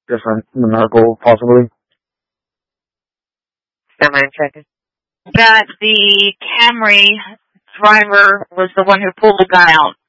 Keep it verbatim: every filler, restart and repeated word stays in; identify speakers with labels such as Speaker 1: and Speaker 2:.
Speaker 1: different numerical, possibly.
Speaker 2: Don't mind checking.
Speaker 3: That the Camry driver was the one who pulled the gun out.